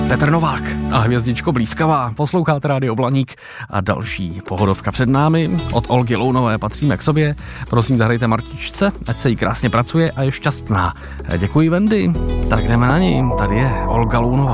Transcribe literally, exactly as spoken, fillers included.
Petr Novák a hvězdičko blízkavá. Posloucháte Rádio Blaník a další pohodovka před námi. Od Olgy Lounové patříme k sobě. Prosím, zahrajte Martičce, ať se jí krásně pracuje a je šťastná. Děkuji, Wendy. Tak jdeme na ní. Tady je Olga Lounová.